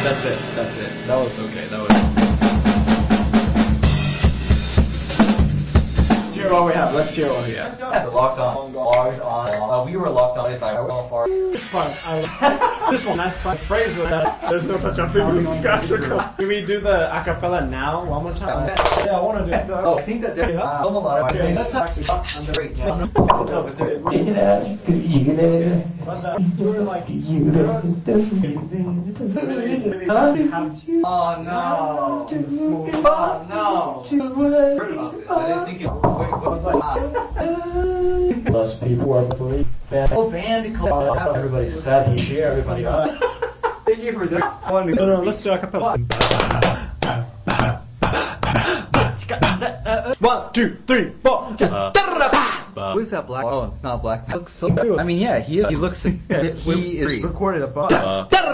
That's it. That was okay. That was. Let's hear what we have. Locked on. We were locked on. It's fun. This one, nice fun phrase with that. There's no such a thing as theatrical. Can we do the acapella now one more time? Yeah, I want to do it. Oh, I think that there's a lot of Okay, let's actually talk on the break. We're like, oh no. Oh no. Heard about this. I didn't think it. Wait, what was like? Plus people are believe. Oh, band. Everybody sad. You cheer everybody up. Thank you for that. No, let's do acapella. 1, 2, 3, 4. Who's that black? Oh, it's not black. Looks so. I mean, yeah, he looks. He is recorded above.